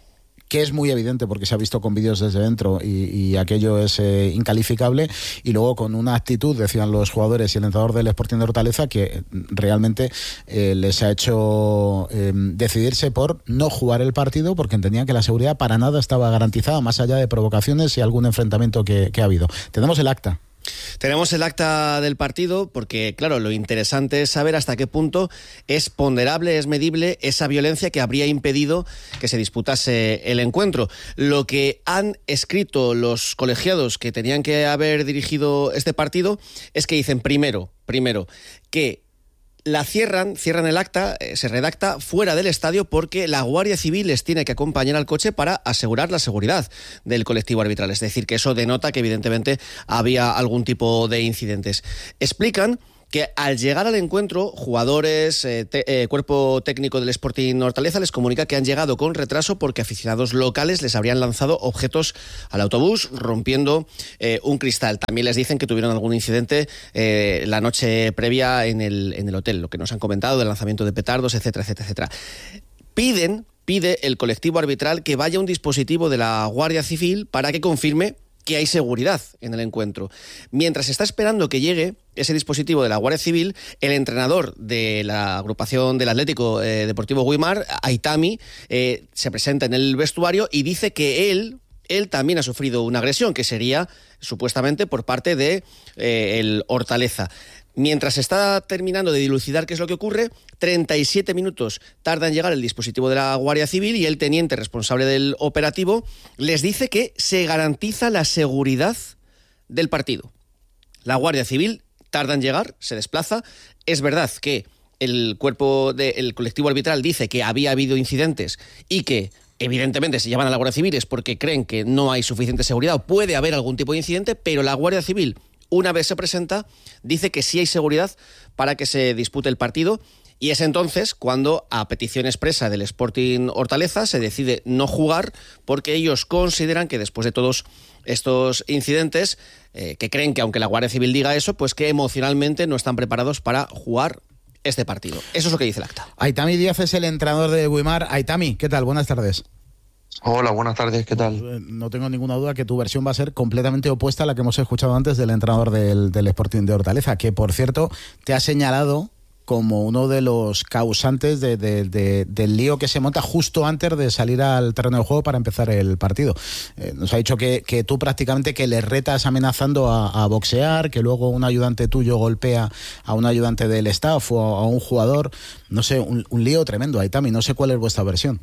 que es muy evidente porque se ha visto con vídeos desde dentro y, y aquello es eh, incalificable, y luego con una actitud, decían los jugadores y el entrenador del Sporting de Hortaleza, que realmente eh, les ha hecho eh, decidirse por no jugar el partido porque entendían que la seguridad para nada estaba garantizada, más allá de provocaciones y algún enfrentamiento que, que ha habido. Tenemos el acta. Tenemos el acta del partido porque, claro, lo interesante es saber hasta qué punto es ponderable, es medible esa violencia que habría impedido que se disputase el encuentro. Lo que han escrito los colegiados que tenían que haber dirigido este partido es que dicen, primero, primero, que la cierran, cierran el acta, eh, se redacta fuera del estadio porque la Guardia Civil les tiene que acompañar al coche para asegurar la seguridad del colectivo arbitral. Es decir, que eso denota que evidentemente había algún tipo de incidentes. Explican que al llegar al encuentro, jugadores, eh, te, eh, cuerpo técnico del Sporting Hortaleza les comunica que han llegado con retraso porque aficionados locales les habrían lanzado objetos al autobús, rompiendo eh, un cristal. También les dicen que tuvieron algún incidente eh, la noche previa en el, en el hotel, lo que nos han comentado del lanzamiento de petardos, etcétera, etcétera, etcétera. Piden, pide el colectivo arbitral que vaya un dispositivo de la Guardia Civil para que confirme que hay seguridad en el encuentro. Mientras está esperando que llegue ese dispositivo de la Guardia Civil, el entrenador de la agrupación del Atlético eh, Deportivo Güímar, Aitami, eh, se presenta en el vestuario y dice que él, él también ha sufrido una agresión, que sería supuestamente por parte de eh, el Hortaleza. Mientras está terminando de dilucidar qué es lo que ocurre, treinta y siete minutos tarda en llegar el dispositivo de la Guardia Civil y el teniente responsable del operativo les dice que se garantiza la seguridad del partido. La Guardia Civil tarda en llegar, se desplaza. Es verdad que el cuerpo del colectivo arbitral dice que había habido incidentes y que evidentemente se llaman a la Guardia Civil es porque creen que no hay suficiente seguridad o puede haber algún tipo de incidente, pero la Guardia Civil, una vez se presenta, dice que sí hay seguridad para que se dispute el partido, y es entonces cuando, a petición expresa del Sporting Hortaleza, se decide no jugar porque ellos consideran que después de todos estos incidentes, eh, que creen que aunque la Guardia Civil diga eso, pues que emocionalmente no están preparados para jugar este partido. Eso es lo que dice el acta. Aitami Díaz es el entrenador de Güímar. Aitami, ¿qué tal? Buenas tardes. Hola, buenas tardes, ¿qué tal? No tengo ninguna duda que tu versión va a ser completamente opuesta a la que hemos escuchado antes del entrenador del, del Sporting de Hortaleza, que por cierto te ha señalado como uno de los causantes de, de, de, del lío que se monta justo antes de salir al terreno de juego para empezar el partido. Eh, nos ha dicho que, que tú prácticamente que le retas amenazando a, a boxear, que luego un ayudante tuyo golpea a un ayudante del staff o a, a un jugador. No sé, un, un lío tremendo, Aitami. No sé cuál es vuestra versión.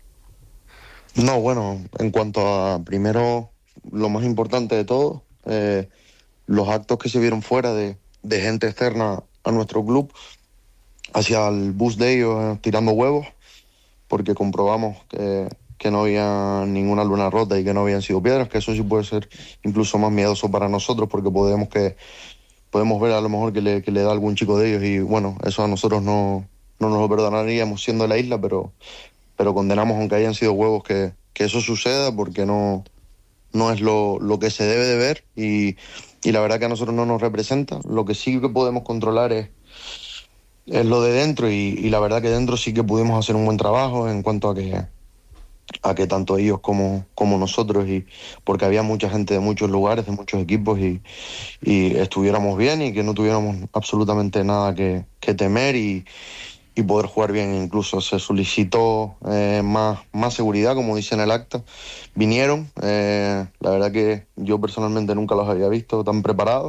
No, bueno, en cuanto a, primero, lo más importante de todo, eh, los actos que se vieron fuera de, de gente externa a nuestro club, hacia el bus de ellos eh, tirando huevos, porque comprobamos que, que no había ninguna luna rota y que no habían sido piedras, que eso sí puede ser incluso más miedoso para nosotros, porque podemos que podemos ver a lo mejor que le, que le da algún chico de ellos, y bueno, eso a nosotros no, no nos lo perdonaríamos siendo de la isla, pero... pero condenamos, aunque hayan sido huevos, que, que eso suceda, porque no, no es lo, lo que se debe de ver, y, y la verdad que a nosotros no nos representa. Lo que sí que podemos controlar es, es lo de dentro, y, y la verdad que dentro sí que pudimos hacer un buen trabajo en cuanto a que, a que tanto ellos como, como nosotros, y porque había mucha gente de muchos lugares, de muchos equipos, y, y estuviéramos bien y que no tuviéramos absolutamente nada que, que temer, y y poder jugar bien. Incluso se solicitó eh, más, más seguridad, como dice en el acta. Vinieron, eh, la verdad que yo personalmente nunca los había visto tan preparados,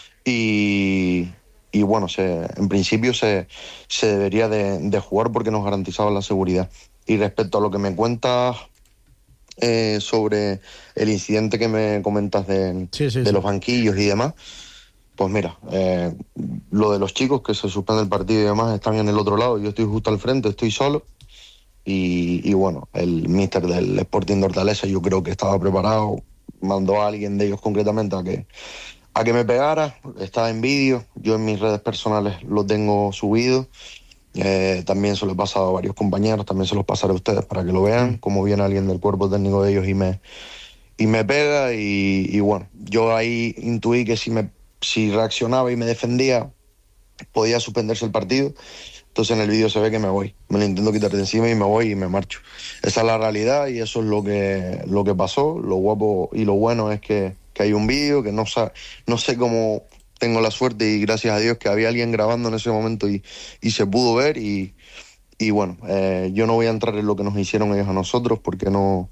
y, y bueno, se, en principio se, se debería de, de jugar porque nos garantizaba la seguridad. Y respecto a lo que me cuentas eh, sobre el incidente que me comentas de, sí, sí, de sí. los banquillos y demás, pues mira, eh, lo de los chicos que se suspende el partido y demás están en el otro lado, yo estoy justo al frente, estoy solo, y, y bueno, el míster del Sporting de Hortaleza yo creo que estaba preparado, mandó a alguien de ellos concretamente a que, a que me pegara, estaba en vídeo, yo en mis redes personales lo tengo subido, eh, también se lo he pasado a varios compañeros, también se los pasaré a ustedes para que lo vean, como viene alguien del cuerpo técnico de ellos y me, y me pega, y, y bueno, yo ahí intuí que si me si reaccionaba y me defendía, podía suspenderse el partido, entonces en el vídeo se ve que me voy, me lo intento quitar de encima y me voy y me marcho. Esa es la realidad y eso es lo que, lo que pasó. Lo guapo y lo bueno es que, que hay un vídeo, que no, sa- no sé cómo tengo la suerte y gracias a Dios que había alguien grabando en ese momento y, y se pudo ver y, y bueno, eh, yo no voy a entrar en lo que nos hicieron ellos a nosotros porque no...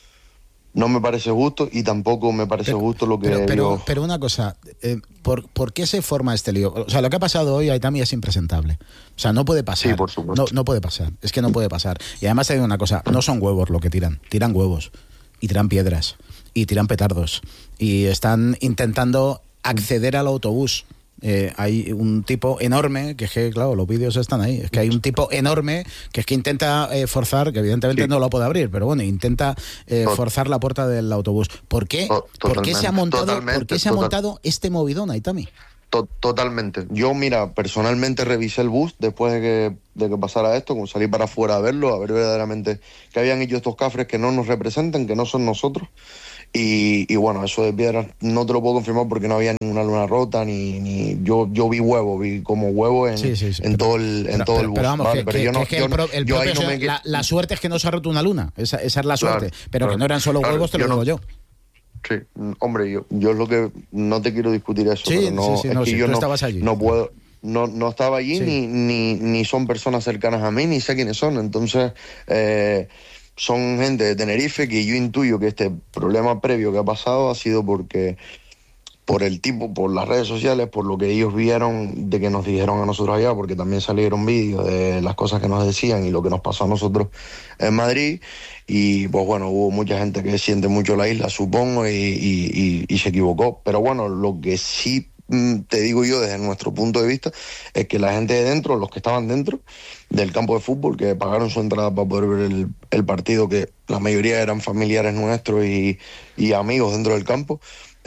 No me parece justo y tampoco me parece pero, justo lo que... Pero, pero, yo... pero una cosa, eh, ¿por, ¿por qué se forma este lío? O sea, lo que ha pasado hoy, Aitami, es impresentable. O sea, no puede pasar. Sí, por supuesto. No, no puede pasar. Es que no puede pasar. Y además te digo una cosa, no son huevos lo que tiran. Tiran huevos. Y tiran piedras. Y tiran petardos. Y están intentando acceder al autobús. Eh, hay un tipo enorme, que es que, claro, los vídeos están ahí, es que hay un tipo enorme que es que intenta eh, forzar, que evidentemente sí. no lo puede abrir, pero bueno, intenta eh, forzar la puerta del autobús. ¿Por qué? ¿Por qué se ha montado, ¿por qué se ha montado este movidón, Aitami? Totalmente. Yo, mira, personalmente revisé el bus después de que, de que pasara esto, como salí para afuera a verlo, a ver verdaderamente que habían hecho estos cafres que no nos representan, que no son nosotros. Y, y bueno, eso de piedras no te lo puedo confirmar porque no había ninguna luna rota, ni, ni yo yo vi huevo, vi como huevo en, sí, sí, sí, en pero, todo el en pero, todo pero, el bus. Pero vamos, vale, que, pero que, yo no, que yo, el, pro, el yo ahí propio, no me... la, la suerte es que no se ha roto una luna, esa, esa es la suerte, claro, pero claro, que no eran solo claro, huevos, te lo yo digo no, yo. Sí, hombre, yo yo es lo que no te quiero discutir eso, sí, pero no, sí, sí, es no, que sí, yo tú no, estabas allí. no puedo... No, no estaba allí, sí. ni, ni, ni son personas cercanas a mí, ni sé quiénes son. Entonces, eh, son gente de Tenerife que yo intuyo que este problema previo que ha pasado ha sido porque por el tipo, por las redes sociales, por lo que ellos vieron de que nos dijeron a nosotros allá, porque también salieron vídeos de las cosas que nos decían y lo que nos pasó a nosotros en Madrid. Y pues bueno, hubo mucha gente que siente mucho la isla, supongo, y, y, y, y se equivocó. Pero bueno, lo que sí te digo yo desde nuestro punto de vista es que la gente de dentro, los que estaban dentro del campo de fútbol, que pagaron su entrada para poder ver el, el partido, que la mayoría eran familiares nuestros y, y amigos dentro del campo,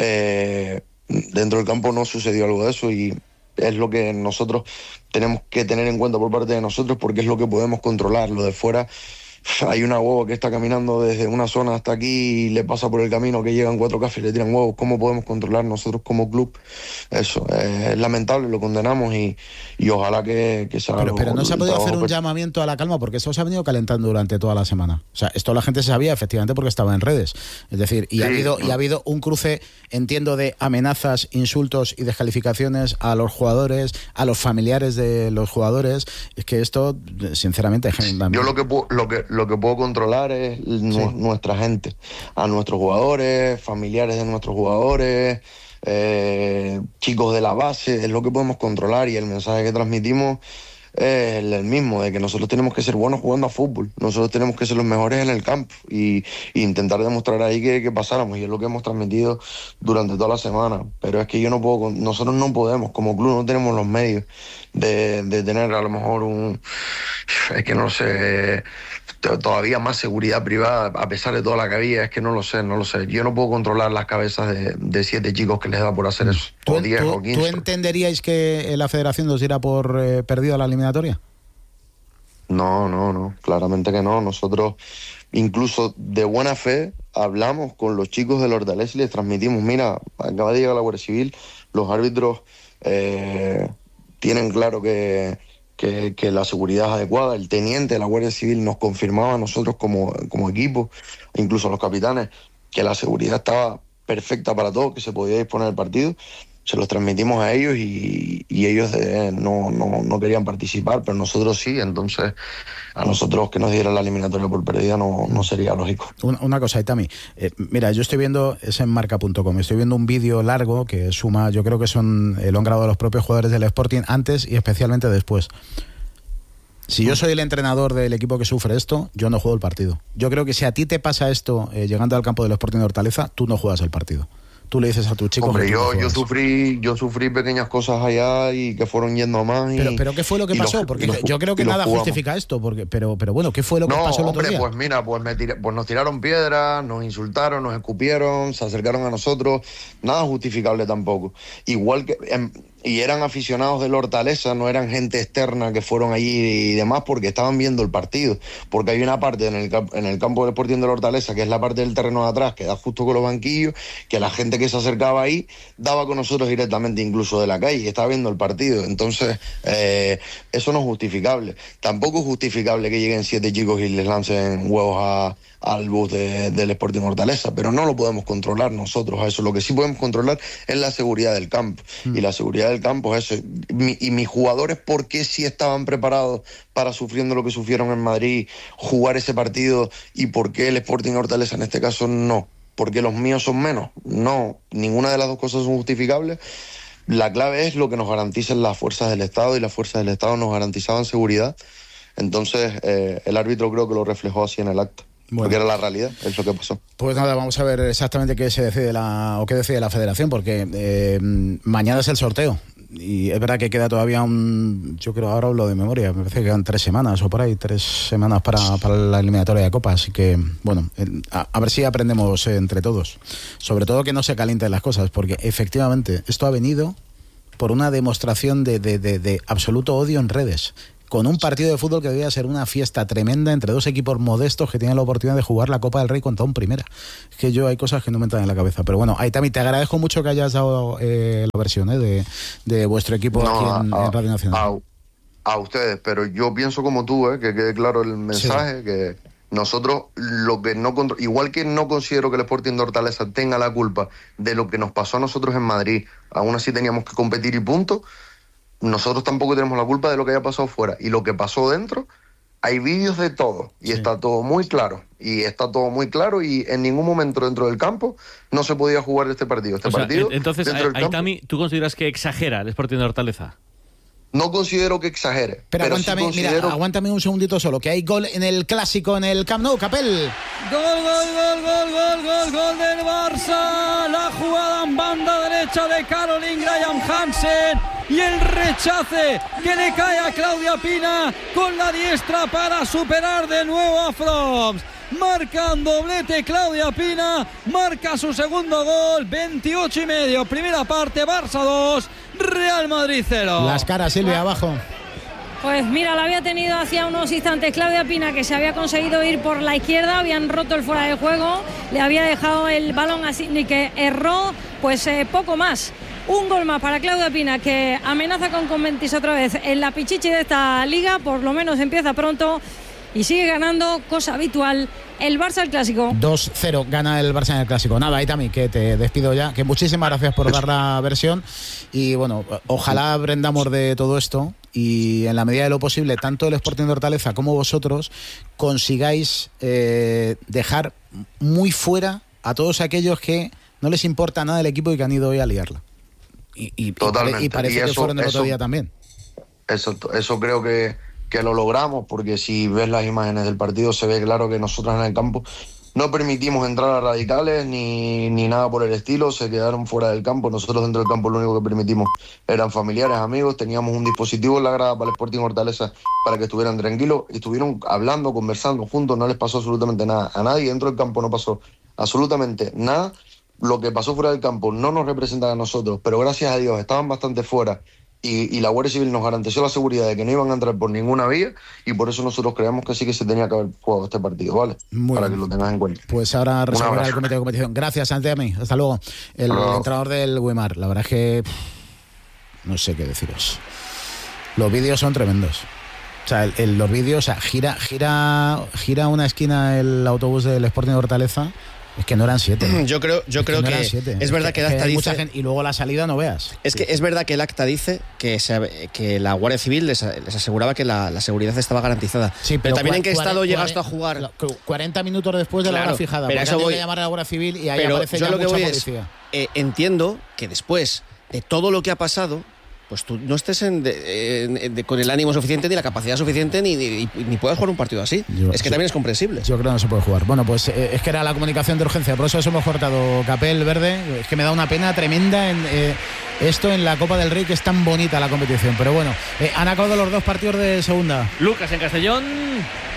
eh, dentro del campo no sucedió algo de eso y es lo que nosotros tenemos que tener en cuenta por parte de nosotros porque es lo que podemos controlar. Lo de fuera, hay una hueva que está caminando desde una zona hasta aquí y le pasa por el camino que llegan cuatro cafés y le tiran huevos. ¿Cómo podemos controlar nosotros como club eso? Eh, es lamentable, lo condenamos y, y ojalá que, que se haga. Pero, pero no se ha podido hacer un per... llamamiento a la calma porque eso se ha venido calentando durante toda la semana. O sea, esto la gente se sabía efectivamente porque estaba en redes. Es decir, y, sí, ha, habido, no. y ha habido un cruce, entiendo, de amenazas, insultos y descalificaciones a los jugadores, a los familiares de los jugadores. Es que esto, sinceramente... Yo lo que puedo, lo que Lo que puedo controlar es sí. nuestra gente, a nuestros jugadores, familiares de nuestros jugadores, eh, chicos de la base, es lo que podemos controlar y el mensaje que transmitimos es el mismo, de que nosotros tenemos que ser buenos jugando a fútbol, nosotros tenemos que ser los mejores en el campo y, y intentar demostrar ahí que, que pasáramos y es lo que hemos transmitido durante toda la semana, pero es que yo no puedo, nosotros no podemos, como club no tenemos los medios de, de tener a lo mejor un, es que no sé, todavía más seguridad privada a pesar de toda la que había, es que no lo sé, no lo sé. Yo no puedo controlar las cabezas de, de siete chicos que les da por hacer eso, ¿Tú, o diez tú, o quince. ¿Tú entenderíais que la federación nos diera por eh, perdido la eliminatoria? No, no, no, claramente que no. Nosotros incluso de buena fe hablamos con los chicos del Hortaleza y les transmitimos, mira, acaba de llegar la Guardia Civil, los árbitros eh, tienen claro que Que, que la seguridad es adecuada. El teniente de la Guardia Civil nos confirmaba a nosotros como, como equipo, incluso a los capitanes, que la seguridad estaba perfecta para todos, que se podía disponer del partido. Se los transmitimos a ellos y, y ellos eh, no, no, no querían participar, pero nosotros sí, entonces a nosotros que nos dieran la eliminatoria por perdida no, no sería lógico. Una, una cosa, Aitami, eh, mira, yo estoy viendo, es en marca punto com, estoy viendo un vídeo largo que suma, yo creo que son, eh, lo han grabado los propios jugadores del Sporting antes y especialmente después. Si yo soy el entrenador del equipo que sufre esto, yo no juego el partido. Yo creo que si a ti te pasa esto eh, llegando al campo del Sporting de Hortaleza, tú no juegas el partido. Tú le dices a tus chicos. Hombre, que yo, no yo sufrí yo sufrí pequeñas cosas allá y que fueron yendo a más. Y, pero, pero ¿qué fue lo que pasó? Los, porque los, yo creo que nada justifica esto. Porque, pero, pero bueno, ¿qué fue lo que no, pasó el hombre, otro día? Pues mira, pues, me tiré, pues nos tiraron piedras, nos insultaron, nos escupieron, se acercaron a nosotros. Nada justificable tampoco. Igual que en, y eran aficionados del Hortaleza, no eran gente externa que fueron allí y demás, porque estaban viendo el partido, porque hay una parte en el, en el campo del Sporting del Hortaleza, que es la parte del terreno de atrás, que da justo con los banquillos, que la gente que se acercaba ahí daba con nosotros directamente incluso de la calle, y estaba viendo el partido. Entonces eh, eso no es justificable. Tampoco es justificable que lleguen siete chicos y les lancen huevos a al bus de, del Sporting Hortaleza, pero no lo podemos controlar nosotros a eso. Lo que sí podemos controlar es la seguridad del campo, mm. y la seguridad del campo es eso. Mi, y mis jugadores, ¿por qué sí estaban preparados para, sufriendo lo que sufrieron en Madrid, jugar ese partido, y por qué el Sporting Hortaleza en este caso no? ¿Porque los míos son menos? No, ninguna de las dos cosas son justificables. La clave es lo que nos garanticen las fuerzas del Estado, y las fuerzas del Estado nos garantizaban seguridad. Entonces eh, el árbitro creo que lo reflejó así en el acta. Bueno. Porque era la realidad, es lo que pasó. Pues nada, vamos a ver exactamente qué se decide la, o qué decide la Federación, porque eh, mañana es el sorteo. Y es verdad que queda todavía un... Yo creo, ahora hablo de memoria, me parece que quedan tres semanas o por ahí, tres semanas para, para la eliminatoria de Copa. Así que, bueno, a, a ver si aprendemos entre todos. Sobre todo que no se calienten las cosas, porque efectivamente esto ha venido por una demostración de, de, de, de absoluto odio en redes, con un partido de fútbol que debía ser una fiesta tremenda entre dos equipos modestos que tienen la oportunidad de jugar la Copa del Rey contra un primera. Es que yo hay cosas que no me entran en la cabeza. Pero bueno, Aitami, te agradezco mucho que hayas dado eh, la versión eh, de, de vuestro equipo, no, aquí en, a, en Radio Nacional. A, a ustedes, pero yo pienso como tú, eh, que quede claro el mensaje, sí. que nosotros, lo que no igual que no considero que el Sporting de Hortaleza tenga la culpa de lo que nos pasó a nosotros en Madrid, aún así teníamos que competir y punto. Nosotros tampoco tenemos la culpa de lo que haya pasado fuera. Y lo que pasó dentro, hay vídeos de todo. Y sí. está todo muy claro. Y está todo muy claro. Y en ningún momento dentro del campo no se podía jugar este partido. Este o sea, partido entonces, Aitami, ¿tú consideras que exagera el Sporting de Hortaleza? No considero que exagere. Pero, pero aguántame, sí considero... mira, aguántame un segundito solo, que hay gol en el clásico en el Camp Nou, Capel. Gol, gol, gol, gol, gol, gol, gol del Barça. La jugada en banda derecha de Caroline Graham Hansen. Y el rechace que le cae a Claudia Pina con la diestra para superar de nuevo a Froms. Marca un doblete Claudia Pina, marca su segundo gol, veintiocho y medio, primera parte, Barça dos, Real Madrid cero. Las caras, Silvia, abajo. Pues mira, la había tenido hacía unos instantes Claudia Pina, que se había conseguido ir por la izquierda, habían roto el fuera de juego, le había dejado el balón a Sidney, que erró, pues eh, poco más. Un gol más para Claudia Pina, que amenaza con Conventis otra vez en la pichichi de esta liga, por lo menos empieza pronto y sigue ganando, cosa habitual, el Barça el Clásico. dos cero gana el Barça en el Clásico. Nada, Aitami, que te despido ya, que muchísimas gracias por dar la versión y bueno, ojalá aprendamos de todo esto y en la medida de lo posible, tanto el Sporting de Hortaleza como vosotros consigáis eh, dejar muy fuera a todos aquellos que no les importa nada el equipo y que han ido hoy a liarla. Y, y, Totalmente. y parece y eso, que fueron el eso, otro día también. Eso, eso creo que, que lo logramos, porque si ves las imágenes del partido se ve claro que nosotros en el campo no permitimos entrar a radicales ni, ni nada por el estilo, se quedaron fuera del campo. Nosotros dentro del campo lo único que permitimos eran familiares, amigos, teníamos un dispositivo en la grada para el Sporting Hortaleza para que estuvieran tranquilos, estuvieron hablando, conversando juntos, no les pasó absolutamente nada a nadie, dentro del campo no pasó absolutamente nada. Lo que pasó fuera del campo no nos representa a nosotros, pero gracias a Dios estaban bastante fuera y, y la Guardia Civil nos garantizó la seguridad de que no iban a entrar por ninguna vía y por eso nosotros creemos que sí que se tenía que haber jugado este partido, ¿vale? Muy Para bien. que lo tengas en cuenta. Pues ahora resolverá el comité de competición. Gracias, Aitami. Hasta luego. El Hello. entrenador del Weimar. La verdad es que pff, no sé qué deciros. Los vídeos son tremendos. O sea, el, el, los vídeos, o sea, gira, gira, gira una esquina el autobús del Sporting de Hortaleza. Es que no eran siete. ¿no? Yo creo, yo es creo que, no que siete. es verdad es que, que el acta hay dice... mucha gente, y luego la salida no veas. Es que es verdad que el acta dice que, se, que la Guardia Civil les, les aseguraba que la, la seguridad estaba garantizada. Sí, pero, pero también cua, en qué cuarenta, estado llegaste a jugar. cuarenta minutos después de claro, la hora fijada. Pero eso voy a llamar a la Guardia Civil y ahí pero aparece yo ya lo que mucha voy policía. Es, eh, entiendo que después de todo lo que ha pasado, pues tú no estés en de, en, de, con el ánimo suficiente ni la capacidad suficiente ni, ni, ni puedas jugar un partido así. Yo, es que sí, también es comprensible. Yo creo que no se puede jugar. Bueno, pues eh, es que era la comunicación de urgencia, por eso eso hemos cortado. Capel, Verde, es que me da una pena tremenda en eh, esto en la Copa del Rey, que es tan bonita la competición. Pero bueno, eh, han acabado los dos partidos de segunda. Lucas en Castellón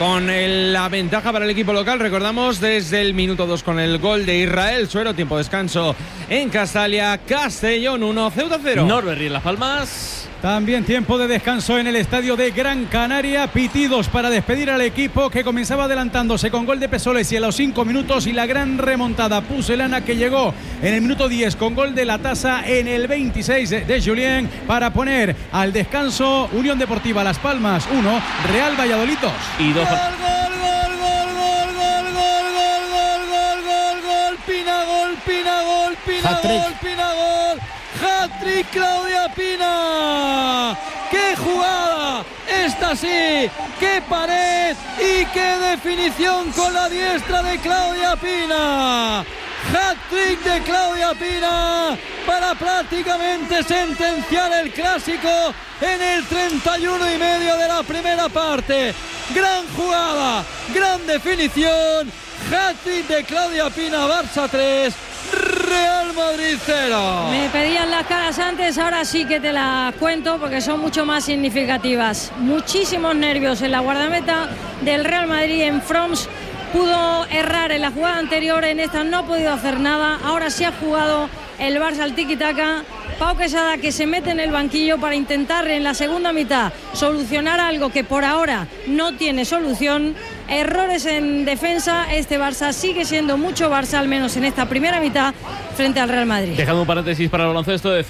con el, la ventaja para el equipo local. Recordamos desde el minuto dos con el gol de Israel Suero, tiempo de descanso en Castalia. Castellón uno, Ceuta cero. Norberry en Las Palmas. También tiempo de descanso en el estadio de Gran Canaria. Pitidos para despedir al equipo que comenzaba adelantándose con gol de Pesolesi en los cinco minutos y la gran remontada pucelana que llegó en el minuto diez con gol de La Tasa en el veintiséis de Julien para poner al descanso Unión Deportiva Las Palmas uno, Real Valladolid dos. Y dos. Gol, gol, gol, gol, gol, gol, gol, gol, gol, gol, gol, Pina, gol, Pina, gol, Pina, gol, Pina, gol. Hat-trick Claudia Pina. ¡Qué jugada! Esta sí, qué pared y qué definición con la diestra de Claudia Pina. Hat-trick de Claudia Pina para prácticamente sentenciar el clásico en el treinta y uno y medio de la primera parte. Gran jugada, gran definición. Hat-trick de Claudia Pina, Barça tres, Real Madrid cero. Me pedían las caras antes, ahora sí que te las cuento porque son mucho más significativas. Muchísimos nervios en la guardameta del Real Madrid en Froms. Pudo errar en la jugada anterior, en esta no ha podido hacer nada. Ahora sí ha jugado el Barça al tiki-taka. Pau Quesada, que se mete en el banquillo para intentar en la segunda mitad solucionar algo que por ahora no tiene solución. Errores en defensa. Este Barça sigue siendo mucho Barça, al menos en esta primera mitad, frente al Real Madrid. Dejando un paréntesis para el baloncesto, decía